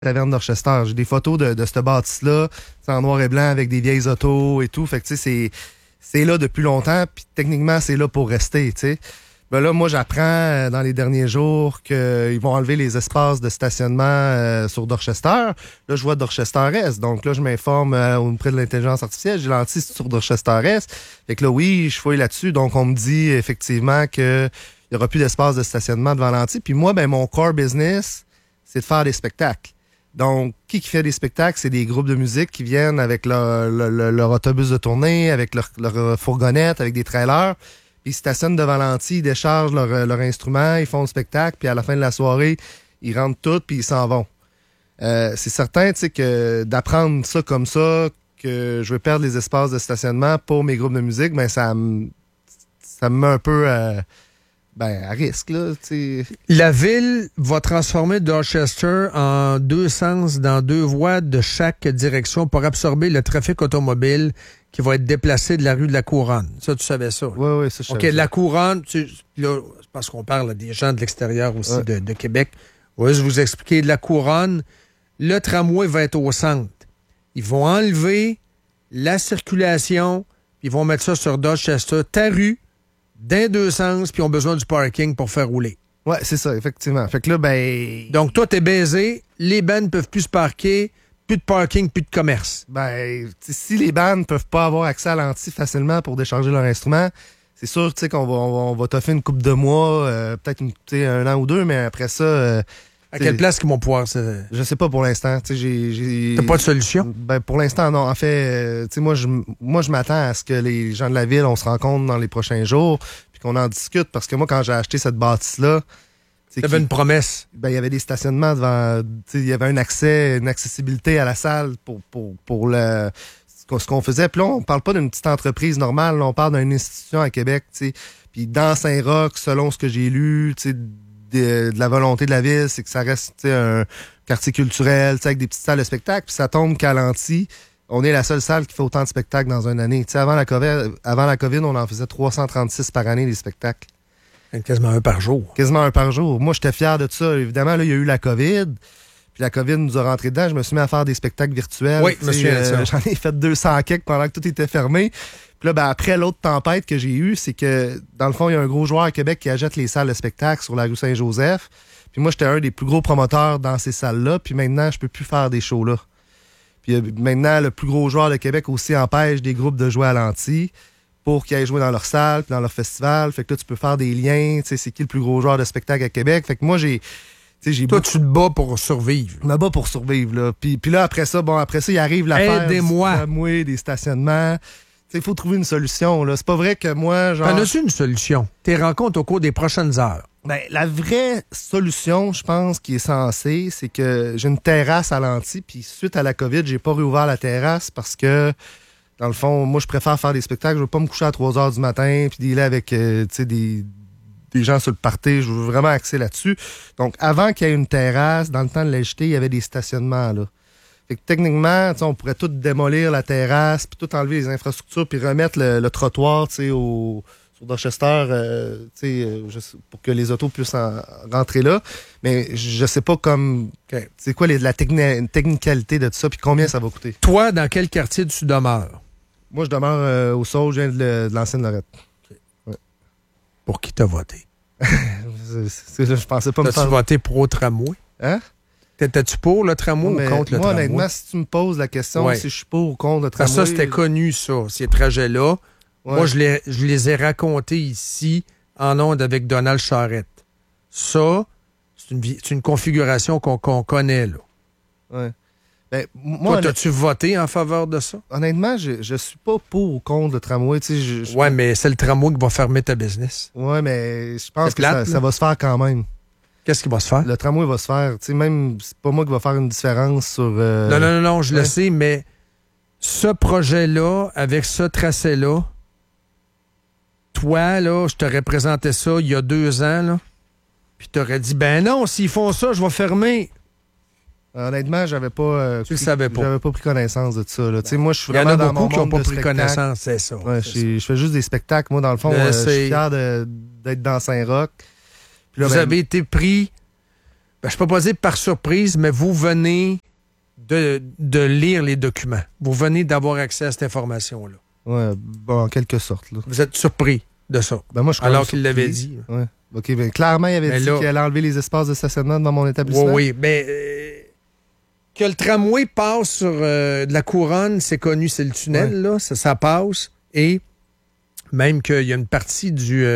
taverne d'Orchester. J'ai des photos de cette bâtisse-là, c'est en noir et blanc avec des vieilles autos et tout. Fait que tu sais, c'est là depuis longtemps, puis techniquement, c'est là pour rester, tu sais. Ben là, moi, j'apprends dans les derniers jours qu'ils vont enlever les espaces de stationnement sur Dorchester. Là, je vois Dorchester Est. Donc là, je m'informe auprès de l'intelligence artificielle. J'ai lancé sur Dorchester Est. Fait que là, oui, je fouille là-dessus. Donc, on me dit effectivement qu'il n'y aura plus d'espace de stationnement devant l'anti. Puis moi, ben mon core business, c'est de faire des spectacles. Donc, qui fait des spectacles? C'est des groupes de musique qui viennent avec leur autobus de tournée, avec leur fourgonnette, avec des trailers. Ils stationnent devant l'anti, ils déchargent leur instrument, ils font le spectacle, puis à la fin de la soirée, ils rentrent tout, puis ils s'en vont. C'est certain, tu sais, que d'apprendre ça comme ça, que je vais perdre les espaces de stationnement pour mes groupes de musique, ben ça me met un peu à risque, là, tu sais. La ville va transformer Dorchester en 2 sens, dans 2 voies de chaque direction pour absorber le trafic automobile qui va être déplacé de la rue de la Couronne. Ça, tu savais ça? Oui, ça, je savais. OK, la Couronne, là, parce qu'on parle des gens de l'extérieur aussi de Québec. Oui, je vous expliquer. De la Couronne, le tramway va être au centre. Ils vont enlever la circulation, puis ils vont mettre ça sur Dorchester, ta rue, dans 2 sens, puis ils ont besoin du parking pour faire rouler. Ouais, c'est ça, effectivement. Fait que là, ben... Donc, toi, t'es baisé, les bands ne peuvent plus se parquer, plus de parking, plus de commerce. Ben, si les bands ne peuvent pas avoir accès à l'anti facilement pour décharger leur instrument, c'est sûr, tu sais, qu'on va t'offrir une couple de mois, peut-être 1 an ou 2, mais après ça... à quelle place qu'ils vont pouvoir... Je sais pas pour l'instant. J'ai T'as pas de solution? Ben, pour l'instant, non. En fait, tu sais, moi, je m'attends à ce que les gens de la ville, on se rencontre dans les prochains jours, puis qu'on en discute, parce que moi, quand j'ai acheté cette bâtisse-là... T'avais une promesse. Ben, il y avait des stationnements devant... Il y avait une accessibilité à la salle pour ce qu'on faisait. Puis là, on parle pas d'une petite entreprise normale, là, on parle d'une institution à Québec, tu sais. Puis dans Saint-Roch, selon ce que j'ai lu, tu sais, de la volonté de la ville, c'est que ça reste un quartier culturel, avec des petites salles de spectacle. Puis ça tombe qu'à l'anti, on est la seule salle qui fait autant de spectacles dans une année. Tu sais, avant la COVID, on en faisait 336 par année, des spectacles. Quasiment 1 par jour. Quasiment 1 par jour. Moi, j'étais fier de ça. Évidemment, là, il y a eu la COVID. Puis la COVID nous a rentré dedans. Je me suis mis à faire des spectacles virtuels. Oui, monsieur. J'en ai fait 200 quelques pendant que tout était fermé. Puis là, ben, après l'autre tempête que j'ai eue, c'est que, dans le fond, il y a un gros joueur à Québec qui achète les salles de spectacle sur la rue Saint-Joseph. Puis moi, j'étais un des plus gros promoteurs dans ces salles-là. Puis maintenant, je peux plus faire des shows là. Puis maintenant, le plus gros joueur de Québec aussi empêche des groupes de jouer à l'anti pour qu'ils aillent jouer dans leur salle, puis dans leur festival. Fait que là, tu peux faire des liens. Tu sais, c'est qui le plus gros joueur de spectacle à Québec? Fait que moi, Toi, tu te bats pour survivre. Je me bats pour survivre, là. Puis là, après ça, il arrive l'affaire Aidez-moi. du tramway, des stationnements. Il faut trouver une solution, là. C'est pas vrai que moi, genre... T'en as-tu une solution? Tes rencontres au cours des prochaines heures. Ben, la vraie solution, je pense, qui est censée, c'est que j'ai une terrasse à l'anti, puis suite à la COVID, j'ai pas réouvert la terrasse parce que, dans le fond, moi, je préfère faire des spectacles. Je veux pas me coucher à 3 heures du matin, puis dealer avec, des gens sur le party. Je veux vraiment axer là-dessus. Donc, avant qu'il y ait une terrasse, dans le temps de l'agiter, il y avait des stationnements, là. Fait que techniquement, on pourrait tout démolir la terrasse, puis tout enlever les infrastructures, puis remettre le trottoir, sur Dorchester, pour que les autos puissent rentrer là. Mais je sais pas c'est quoi la technicalité de tout ça, puis combien ça va coûter. Toi, dans quel quartier tu demeures? Moi, je demeure au Sault, je viens de l'ancienne Lorette. Ouais. Pour qui t'as voté? Je pensais pas me faire... T'as-tu voté pro tramway? Hein? T'étais-tu pour le tramway ou contre le tramway? Moi, honnêtement, si tu me poses la question si je suis pour ou contre le tramway... Ça, c'était connu, ça, ces trajets-là. Ouais. Moi, je les ai racontés ici, en ondes avec Donald Charette. Ça, c'est une configuration qu'on connaît, là. Ouais. Ben, moi, toi, t'as-tu voté en faveur de ça? Honnêtement, je suis pas pour ou contre le tramway. Ouais, mais c'est le tramway qui va fermer ta business. Ouais, mais je pense que ça va se faire quand même. Qu'est-ce qui va se faire? Le tramway va se faire. Tu sais, même, c'est pas moi qui va faire une différence sur... Non, je le sais, mais ce projet-là, avec ce tracé-là, toi, là, je t'aurais présenté ça il y a 2 ans, là, puis t'aurais dit, ben non, s'ils font ça, je vais fermer. Honnêtement, j'avais pas... tu le savais pas. J'avais pas pris connaissance de ça, là. Tu sais, moi, je suis vraiment dans mon monde. Il y en a beaucoup qui n'ont pas pris spectacle. connaissance, c'est ça. Ouais, je fais juste des spectacles. Moi, dans le fond, je suis fier d'être dans Saint-Roch. Vous avez été pris je ne peux pas dire par surprise, mais vous venez de lire les documents. Vous venez d'avoir accès à cette information-là. Oui, bon, en quelque sorte. Là. Vous êtes surpris de ça, Ben moi, je alors qu'il l'avait dit. Ouais. OK, ben, clairement, il avait dit qu'il allait enlever les espaces de stationnement dans mon établissement. Oui. Ben, que le tramway passe sur de la couronne, c'est connu, c'est le tunnel, là, ça passe. Et même qu'il y a une partie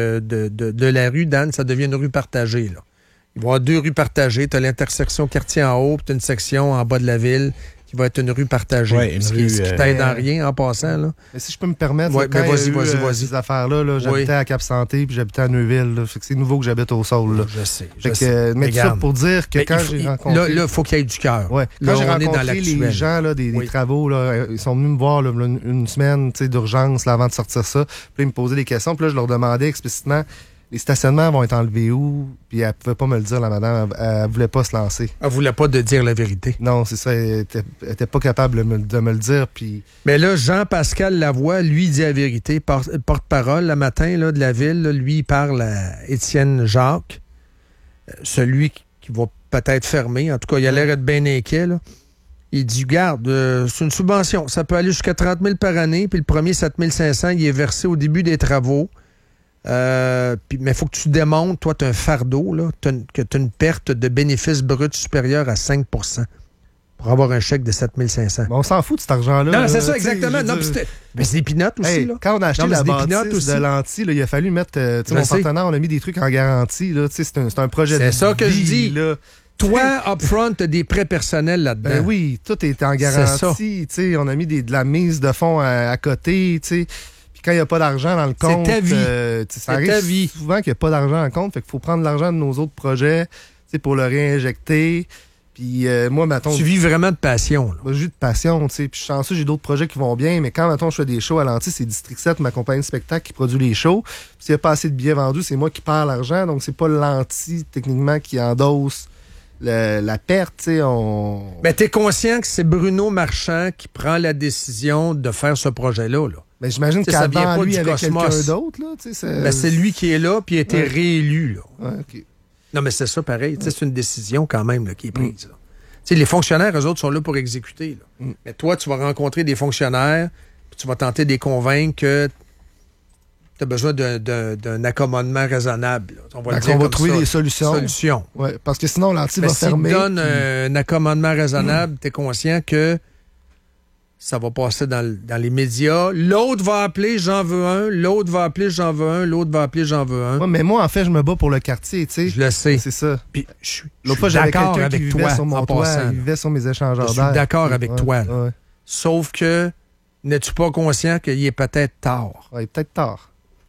de la rue, Dan, ça devient une rue partagée. Là. Il va y avoir 2 rues partagées. Tu as l'intersection quartier en haut, puis tu as une section en bas de la ville qui va être une rue partagée. Ouais, ce qui t'aide en rien en passant. Là. Mais si je peux me permettre, Ouais, quand mais vas-y. ces affaires-là, j'habitais à Cap-Santé puis j'habitais à Neuville. Là, fait que c'est nouveau que j'habite au sol. Là. Je sais. Mais tout ça pour dire que quand j'ai rencontré... Là, il faut qu'il y ait du cœur. Ouais. Quand j'ai rencontré les gens là, des travaux, là, ils sont venus me voir là, une semaine d'urgence là, avant de sortir ça. Puis ils me posaient des questions. Puis là, je leur demandais explicitement... Les stationnements vont être enlevés où? Puis elle pouvait pas me le dire, la madame. Elle voulait pas se lancer. Elle voulait pas de dire la vérité. Non, c'est ça. Elle était pas capable de me le dire. Puis... Mais là, Jean-Pascal Lavoie, lui, dit la vérité. Porte-parole, le matin là, de la ville, là, lui, il parle à Étienne Jacques, celui qui va peut-être fermer. En tout cas, il a l'air d'être bien inquiet. Là. Il dit, garde, c'est une subvention. Ça peut aller jusqu'à 30 000 par année. Puis le premier 7 500, il est versé au début des travaux. Mais il faut que tu démontres, toi, tu as un fardeau, là, que tu as une perte de bénéfices bruts supérieure à 5 pour avoir un chèque de 7 500. On s'en fout de cet argent-là. Non, c'est ça, exactement. Non, mais c'est des pinottes aussi. Hey, là. quand on a acheté la bâtisse de lentilles, là, il a fallu mettre... mon partenaire, on a mis des trucs en garantie. Là, c'est un projet de vie. C'est ça que je dis. Là. Toi, upfront, tu as des prêts personnels là-dedans. Ben oui, tout est en garantie. On a mis de la mise de fonds à côté, tu sais. Quand il n'y a pas d'argent dans le compte, c'est ta vie. Ça arrive souvent qu'il n'y a pas d'argent dans le compte. Fait qu'il faut prendre l'argent de nos autres projets pour le réinjecter. Puis moi, mettons... Tu vis vraiment de passion. Là. Moi, je vis de passion, tu sais. Puis je suis chanceux, j'ai d'autres projets qui vont bien. Mais quand, mettons, je fais des shows à l'anti, c'est District 7, ma compagnie de spectacle, qui produit les shows. Puis s'il n'y a pas assez de billets vendus, c'est moi qui perds l'argent. Donc, c'est pas l'anti, techniquement, qui endosse la perte, tu sais. Ben, t'es conscient que c'est Bruno Marchand qui prend la décision de faire ce projet-là, là. Ben, j'imagine qu'avant lui, avec quelqu'un d'autre, là, tu sais, ben, c'est lui qui est là, puis il a été réélu, là. Ouais, OK. Non, mais c'est ça, pareil. C'est une décision, quand même, là, qui est prise, là. Les fonctionnaires, eux autres, sont là pour exécuter, là. Mais toi, tu vas rencontrer des fonctionnaires, puis tu vas tenter de les convaincre que tu as besoin d'un accommodement raisonnable, là. On va trouver des solutions. Ouais, parce que sinon, l'anti va fermer. Si tu donnes un accommodement raisonnable, tu es conscient que ça va passer dans les médias. L'autre va appeler, j'en veux un. L'autre va appeler, j'en veux un. L'autre va appeler, j'en veux un. Ouais, mais moi, en fait, je me bats pour le quartier, tu sais. Je le sais. C'est ça. Puis, je suis d'accord avec toi, sur mon toit, il vivait sur mes échangeurs d'air. Je suis d'accord avec toi. Ouais. Sauf que, n'es-tu pas conscient qu'il est peut-être tard? Oui, peut-être tard.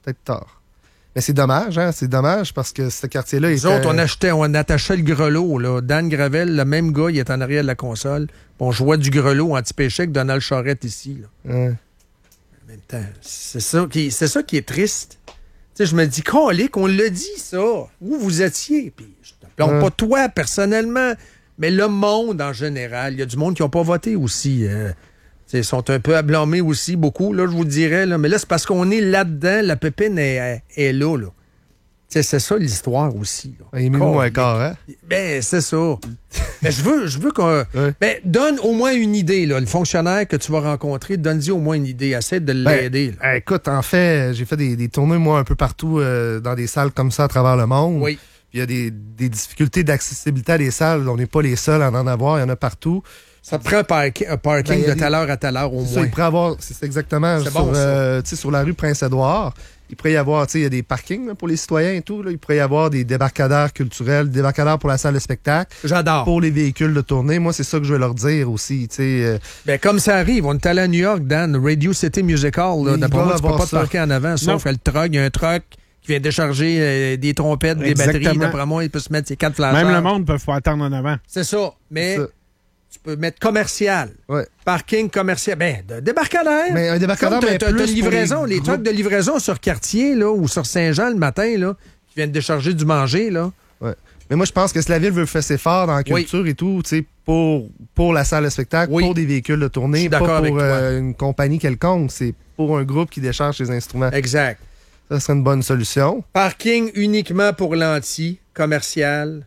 Mais c'est dommage, hein? C'est dommage parce que ce quartier-là... Nous autres, on attachait le grelot, là. Dan Gravel, le même gars, il est en arrière de la console. On jouait du grelot anti-péché avec Donald Charette ici, là. Ouais. En même temps, c'est ça qui est triste. Tu sais, je me dis, colique, on l'a dit, ça. Où vous étiez? Puis, je te plante pas toi, personnellement, mais le monde en général. Il y a du monde qui n'a pas voté aussi. Ils sont un peu à blâmer aussi, beaucoup, là, je vous dirais. Là. Mais là, c'est parce qu'on est là-dedans, la pépine est là. C'est ça l'histoire aussi. Il est minuit moins quart, hein? Ben, c'est ça. Mais je veux qu'on... Ben, donne au moins une idée, là. Le fonctionnaire que tu vas rencontrer, donne-y au moins une idée. Essaie de l'aider. Écoute, en fait, j'ai fait des tournées, moi, un peu partout dans des salles comme ça à travers le monde. Oui. Puis il y a des difficultés d'accessibilité à des salles. On n'est pas les seuls à en avoir. Il y en a partout. Ça te prend un parking de telle heure à telle heure au moins. Il pourrait avoir, c'est exactement sur la rue Prince-Édouard. Il pourrait y avoir, il y a des parkings là, pour les citoyens et tout. Là. Il pourrait y avoir des débarcadères culturels, des débarcadères pour la salle de spectacle. J'adore. Pour les véhicules de tournée. Moi, c'est ça que je vais leur dire aussi. Ben, comme ça arrive, on est allé à New York, dans Radio City Music Hall. D'après moi, tu peux pas te parquer en avant, sauf que le truck, il y a un truck qui vient décharger des trompettes, des batteries. D'après moi, il peut se mettre ses 4 flashers. Même le monde peut pas attendre en avant. C'est ça. Mais... Tu peux mettre commercial. Ouais. Parking commercial. Ben, de débarcadère. Mais un débarcadère, mais t'as une livraison. Les trucks de livraison sur Cartier, là, ou sur Saint-Jean le matin, là, qui viennent décharger du manger, là. Ouais. Mais moi, je pense que si la ville veut faire ses efforts dans la culture et tout, tu sais, pour la salle de spectacle, pour des véhicules de tournée, pas pour une compagnie quelconque, c'est pour un groupe qui décharge ses instruments. Exact. Ça serait une bonne solution. Parking uniquement pour l'anti, commercial,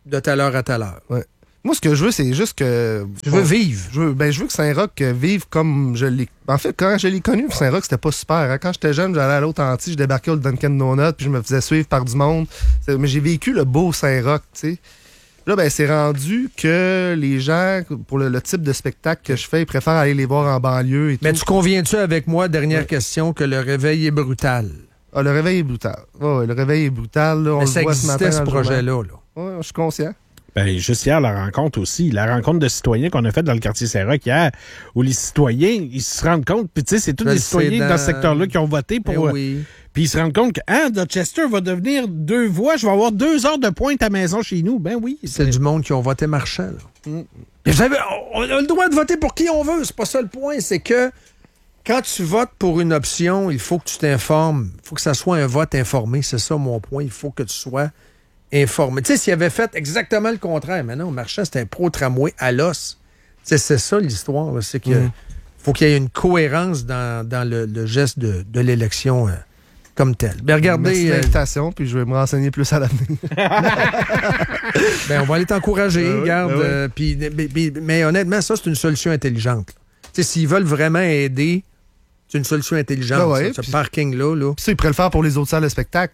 de telle heure à telle heure. Ouais. Moi, ce que je veux, c'est juste que... Je veux vivre. Je veux que Saint-Roch vive comme je l'ai... En fait, quand je l'ai connu, Saint-Roch, c'était pas super. Hein? Quand j'étais jeune, j'allais à l'autre Antilles, je débarquais au Dunkin' Donut, puis je me faisais suivre par du monde. Mais j'ai vécu le beau Saint-Roch, tu sais. Là, ben, c'est rendu que les gens, pour le type de spectacle que je fais, ils préfèrent aller les voir en banlieue et tout. Mais tu conviens-tu avec moi, dernière question, que le réveil est brutal? Ah, le réveil est brutal. Ouais, le réveil est brutal. Là, on mais le ça voit ce matin existait, ce dans le journal. projet-là. Ouais, je suis conscient. Ben, juste hier, la rencontre aussi. La rencontre de citoyens qu'on a faite dans le quartier Saint-Roch hier, où les citoyens, ils se rendent compte, puis tu sais, c'est tous les citoyens dans ce secteur-là qui ont voté pour... oui. Puis ils se rendent compte que, Dorchester va devenir 2 voies, je vais avoir 2 heures de pointe à maison chez nous. Ben oui. C'est du monde qui ont voté Marchand, là. Vous savez, on a le droit de voter pour qui on veut. C'est pas ça le point. C'est que quand tu votes pour une option, il faut que tu t'informes. Il faut que ça soit un vote informé. C'est ça mon point. Il faut que tu sois informé. Tu sais, s'il avait fait exactement le contraire, mais non, Marchand, c'était un pro-tramway à l'os. C'est ça l'histoire. Là. C'est que faut qu'il y ait une cohérence dans le geste de l'élection comme tel. Ben, regardez. Merci de l'invitation, puis je vais me renseigner plus à l'avenir. Ben, on va aller t'encourager, oui, regarde. Mais honnêtement, ça, c'est une solution intelligente. Tu sais, s'ils veulent vraiment aider, c'est une solution intelligente, ce parking-là. Là. Puis ça, ils pourraient le faire pour les autres salles de spectacle.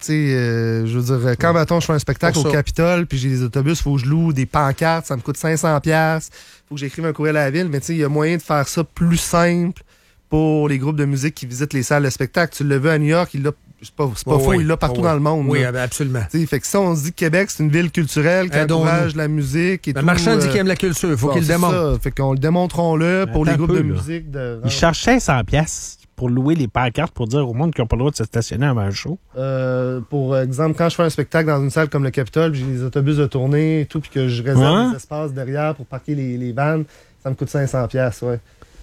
Je veux dire, quand, mettons, je fais un spectacle au Capitole, puis j'ai des autobus, il faut que je loue des pancartes, ça me coûte 500$. Faut que j'écrive un courriel à la ville, mais tu sais, il y a moyen de faire ça plus simple pour les groupes de musique qui visitent les salles de spectacle. Tu l'as vu à New York, c'est pas faux, il l'a partout dans le monde. Oui, là. absolument. Fait que si on se dit que Québec, c'est une ville culturelle qui encourage la musique et tout. Marchand dit qu'il aime la culture, il faut qu'il le démontre. Ça. Fait qu'on le démontrons-le pour les groupes de musique. Ils chargent 500$ pour louer les pancartes pour dire au monde qu'ils n'ont pas le droit de se stationner avant un show. Pour exemple, quand je fais un spectacle dans une salle comme le Capitole, j'ai des autobus de tournée et tout, puis que je réserve des espaces derrière pour parquer les vannes, ça me coûte 500$, ouais.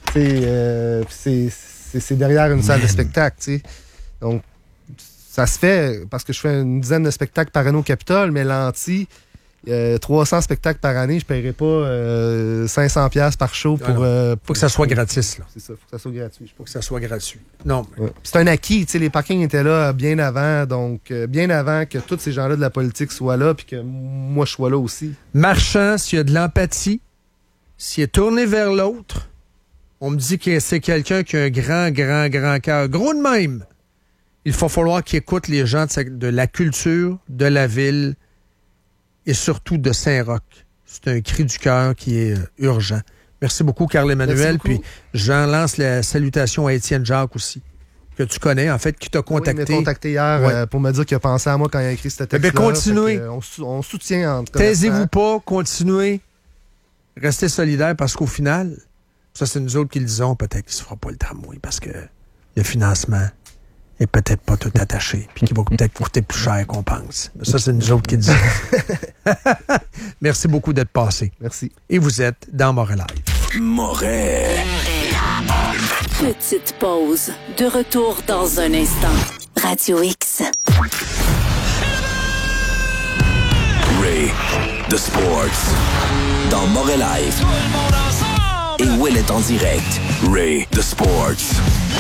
C'est derrière une salle de spectacle, tu sais. Donc, ça se fait parce que je fais une dizaine de spectacles par année au Capitole, mais l'anti, 300 spectacles par année, je ne paierai pas 500$ par show pour... faut que ça soit gratis, là. C'est ça, faut que ça soit gratuit. Faut que ça soit gratuit. Non. Ouais. C'est un acquis, tu sais, les parkings étaient là bien avant, donc bien avant que tous ces gens-là de la politique soient là, puis que moi, je sois là aussi. Marchand, s'il y a de l'empathie, s'il est tourné vers l'autre, on me dit que c'est quelqu'un qui a un grand cœur. Gros de même. Il va falloir qu'il écoute les gens de la culture, de la ville et surtout de Saint-Roch. C'est un cri du cœur qui est urgent. Merci beaucoup, Carl-Emmanuel. Puis j'en lance la salutation à Étienne Jacques aussi, que tu connais, en fait, qui t'a contacté. Oui, il m'a contacté hier pour me dire qu'il a pensé à moi quand il a écrit ce texte-là. Continuez. On soutient, en tout cas. Taisez-vous pas, continuez. Restez solidaires parce qu'au final, ça, c'est nous autres qui le disons, peut-être qu'il ne se fera pas le tramway parce que le financement est peut-être pas tout attaché puis qu'il va peut-être coûter plus cher qu'on pense. Mais ça, c'est nous autres qui le disons. Merci beaucoup d'être passé. Merci. Et vous êtes dans Montréal Live. Montréal. Petite pause. De retour dans un instant. Radio X. Ray, The Sports. Dans Montréal Live. Et Will est en direct. Ray, The Sports.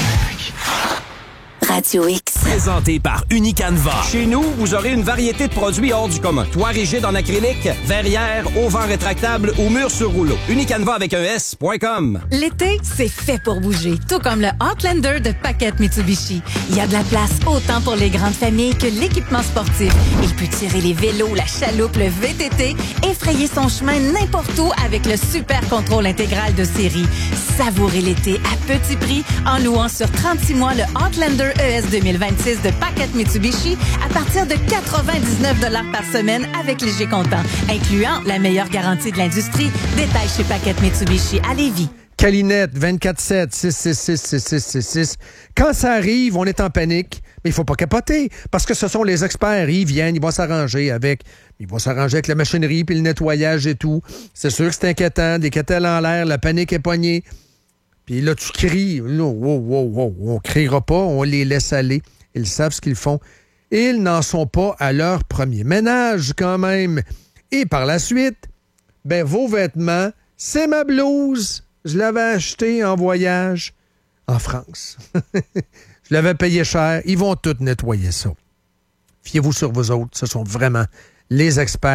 Radio X. Présenté par Unicanva. Chez nous, vous aurez une variété de produits hors du commun. Toit rigide en acrylique, verrière, auvent rétractable ou mur sur rouleau. Unicanva avec un S.com. L'été, c'est fait pour bouger, tout comme le Outlander de Paquette Mitsubishi. Il y a de la place autant pour les grandes familles que l'équipement sportif. Il peut tirer les vélos, la chaloupe, le VTT, effrayer son chemin n'importe où avec le super contrôle intégral de série. Savourez l'été à petit prix en louant sur 36 mois le Outlander ES 2026 de Paquette Mitsubishi à partir de 99$ par semaine avec léger comptant, incluant la meilleure garantie de l'industrie. Détail chez Paquette Mitsubishi à Lévis. Calinette, 24-7-666-6666. Quand ça arrive, on est en panique, mais il faut pas capoter, parce que ce sont les experts. Ils viennent, ils vont s'arranger avec la machinerie puis le nettoyage et tout. C'est sûr que c'est inquiétant, des ketelles en l'air, la panique est poignée. Puis là, tu cries. Là, wow. On criera pas, on les laisse aller. Ils savent ce qu'ils font. Ils n'en sont pas à leur premier ménage, quand même. Et par la suite, vos vêtements, c'est ma blouse. Je l'avais achetée en voyage en France. Je l'avais payé cher. Ils vont tout nettoyer ça. Fiez-vous sur vous autres. Ce sont vraiment les experts.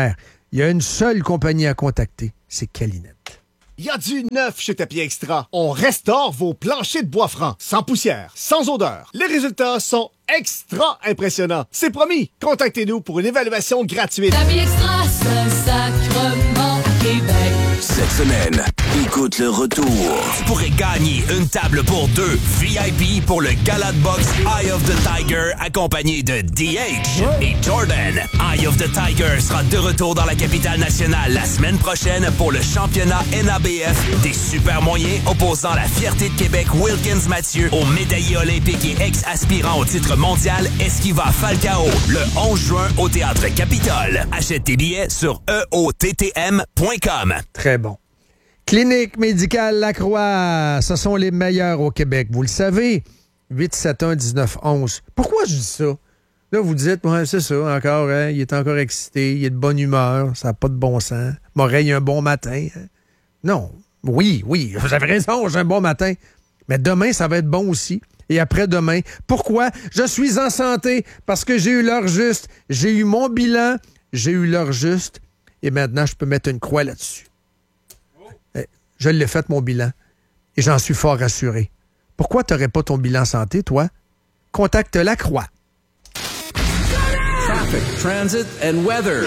il y a une seule compagnie à contacter, c'est Calinette. Il y a du neuf chez Tapis Extra. On restaure vos planchers de bois franc, sans poussière, sans odeur. Les résultats sont extra impressionnants. C'est promis. Contactez-nous pour une évaluation gratuite. Tapis Extra, Saint-Sacrement, Québec. Cette semaine, écoute le retour. Tu pourrais gagner une table pour 2 VIP pour le Gala de boxe Eye of the Tiger accompagné de DH et Jordan. Eye of the Tiger sera de retour dans la capitale nationale la semaine prochaine pour le championnat NABF des super moyens opposant la fierté de Québec Wilkins Mathieu au médaillé olympique et ex-aspirant au titre mondial Esquiva Falcao le 11 juin au Théâtre Capitole. Achète tes billets sur eottm.com. Très bon. Clinique médicale Lacroix, ce sont les meilleurs au Québec, vous le savez. 871-1911. Pourquoi je dis ça? Là, vous dites, ouais, c'est ça, encore, hein, il est encore excité, il est de bonne humeur, ça n'a pas de bon sens. M'aurait un bon matin. Hein? Non. Oui, vous avez raison, j'ai un bon matin. Mais demain, ça va être bon aussi. Et après-demain. Pourquoi? Je suis en santé parce que j'ai eu l'heure juste. J'ai eu mon bilan, j'ai eu l'heure juste. Et maintenant, je peux mettre une croix là-dessus. Je l'ai fait, mon bilan. Et j'en suis fort rassuré. Pourquoi tu n'aurais pas ton bilan santé, toi? Contacte la Croix. Traffic, transit and weather.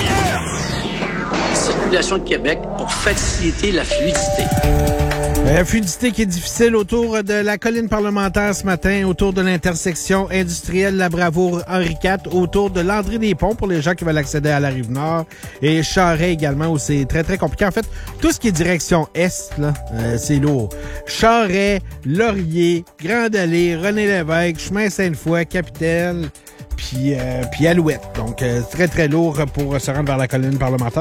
Circulation de Québec pour faciliter la fluidité. La fluidité qui est difficile autour de la colline parlementaire ce matin, autour de l'intersection industrielle La Bravoure-Henri IV, autour de Landry-des-Ponts pour les gens qui veulent accéder à la Rive-Nord et Charest également où c'est très, très compliqué. En fait, tout ce qui est direction Est, là, c'est lourd. Charest, Laurier, Grande-Allée, René-Lévesque, Chemin Sainte-Foy, Capitale, puis Alouette. Donc, très, très lourd pour se rendre vers la colline parlementaire.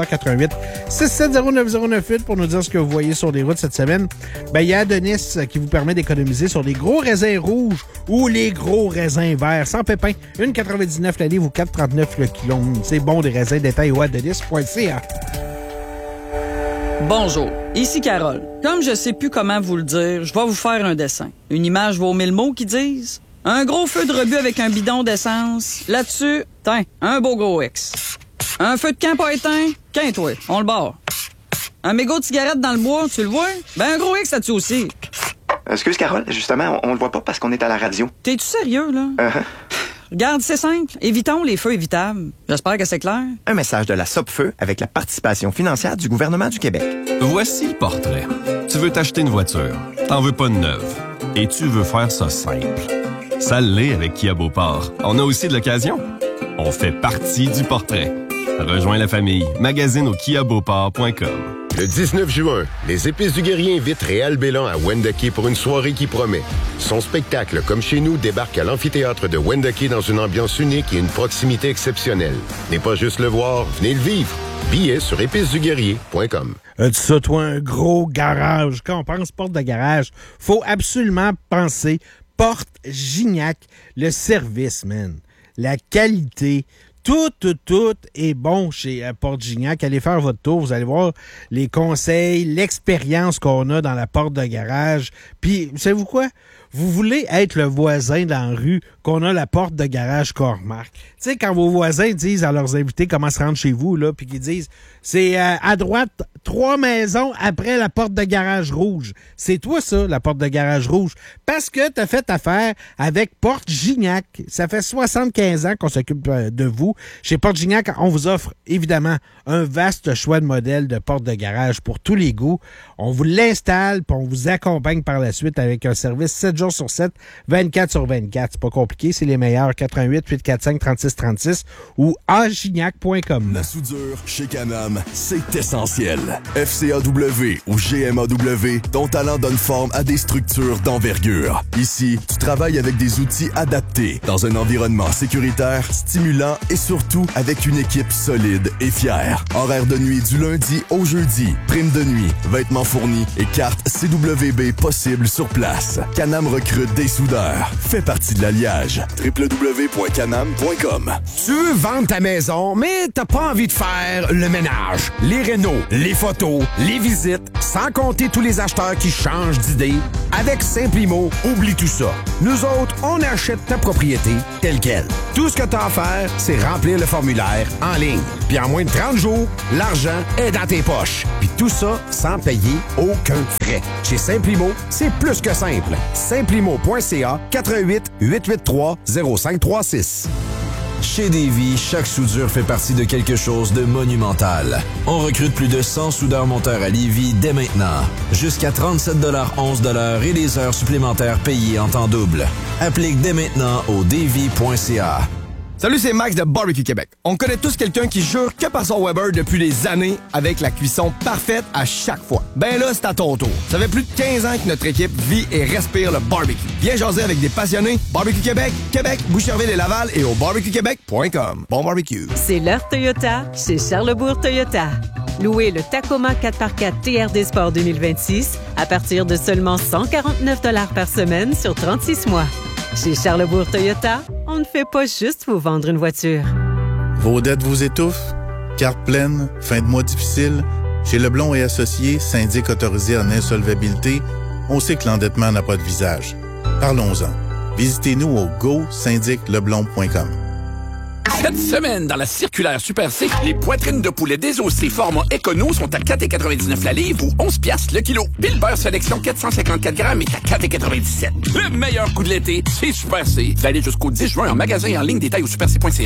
88-670-9098 pour nous dire ce que vous voyez sur les routes cette semaine. Ben, il y a Adonis qui vous permet d'économiser sur les gros raisins rouges ou les gros raisins verts sans pépins. 1,99 la livre ou 4,39 le kilo. C'est bon, des raisins. Détail au adonis.ca. Bonjour, ici Carole. Comme je sais plus comment vous le dire, je vais vous faire un dessin. Une image vaut 1000 mots qui disent... Un gros feu de rebut avec un bidon d'essence. Là-dessus, tiens, un beau gros X. Un feu de camp pas éteint, toi, on le barre. Un mégot de cigarette dans le bois, tu le vois? Ben un gros X là-dessus aussi. Excuse Carole, justement, on le voit pas parce qu'on est à la radio. T'es-tu sérieux, là? Regarde, c'est simple. Évitons les feux évitables. J'espère que c'est clair. Un message de la Sopfeu avec la participation financière du gouvernement du Québec. Voici le portrait. Tu veux t'acheter une voiture. T'en veux pas de neuve. Et tu veux faire ça simple. Ça l'est avec Kia Beauport. On a aussi de l'occasion. On fait partie du portrait. Rejoins la famille. Magasine au kiabeauport.com. Le 19 juin, les Épices du Guerrier invitent Réal Bélan à Wendake pour une soirée qui promet. Son spectacle, comme chez nous, débarque à l'amphithéâtre de Wendake dans une ambiance unique et une proximité exceptionnelle. N'est pas juste le voir, venez le vivre. Billets sur épicesduguerrier.com. Tu sais, toi, un gros garage. Quand on pense porte de garage, faut absolument penser Porte Gignac, le service, man. La qualité, tout est bon chez Porte Gignac. Allez faire votre tour, vous allez voir les conseils, l'expérience qu'on a dans la porte de garage. Puis, savez-vous quoi? Vous voulez être le voisin dans la rue qu'on a la porte de garage qu'on remarque. Tu sais, quand vos voisins disent à leurs invités comment se rendre chez vous, là, puis qu'ils disent, c'est à droite, 3 maisons après la porte de garage rouge. C'est toi, ça, la porte de garage rouge. Parce que t'as fait affaire avec Porte Gignac. Ça fait 75 ans qu'on s'occupe de vous. Chez Porte Gignac, on vous offre, évidemment, un vaste choix de modèles de porte de garage pour tous les goûts. On vous l'installe, puis on vous accompagne par la suite avec un service 7 jours sur 7, 24 sur 24. C'est pas compliqué, c'est les meilleurs. 88-845-3636 ou agignac.com. La soudure chez Can-Am, c'est essentiel. FCAW ou GMAW, ton talent donne forme à des structures d'envergure. Ici, tu travailles avec des outils adaptés, dans un environnement sécuritaire, stimulant et surtout avec une équipe solide et fière. Horaire de nuit du lundi au jeudi, prime de nuit, vêtements fournis et carte CWB possible sur place. Can-Am recrute des soudeurs. Fais partie de l'alliage. www.canam.com. Tu veux vendre ta maison, mais t'as pas envie de faire le ménage, les rénaux, les photos, les visites, sans compter tous les acheteurs qui changent d'idée? Avec Simplimo, oublie tout ça. Nous autres, on achète ta propriété telle quelle. Tout ce que t'as à faire, c'est remplir le formulaire en ligne. Puis en moins de 30 jours, l'argent est dans tes poches. Puis tout ça sans payer aucun frais. Chez Simplimo, c'est plus que simple. Simplimo.ca 88 883 0536. Chez Davy, chaque soudure fait partie de quelque chose de monumental. On recrute plus de 100 soudeurs-monteurs à Lévis dès maintenant. Jusqu'à 37,11 $ et les heures supplémentaires payées en temps double. Applique dès maintenant au davy.ca. Salut, c'est Max de Barbecue Québec. On connaît tous quelqu'un qui jure que par son Weber depuis des années avec la cuisson parfaite à chaque fois. Ben là, c'est à ton tour. Ça fait plus de 15 ans que notre équipe vit et respire le barbecue. Viens jaser avec des passionnés. Barbecue Québec, Québec, Boucherville et Laval et au barbecuequebec.com. Bon barbecue. C'est l'heure Toyota chez Charlesbourg Toyota. Louez le Tacoma 4x4 TRD Sport 2026 à partir de seulement 149 $ par semaine sur 36 mois. Chez Charlesbourg Toyota, on ne fait pas juste vous vendre une voiture. Vos dettes vous étouffent? Carte pleine? Fin de mois difficile? Chez Leblond et Associés, syndic autorisé en insolvabilité, on sait que l'endettement n'a pas de visage. Parlons-en. Visitez-nous au go-syndicleblond.com. Cette semaine, dans la circulaire Super C, les poitrines de poulet désossées format Econo sont à 4,99 la livre ou 11 piastres le kilo. Puis le beurre sélection 454 grammes est à 4,97. Le meilleur coup de l'été, c'est Super C. Valide jusqu'au 10 juin en magasin et en ligne, détail au superc.ca.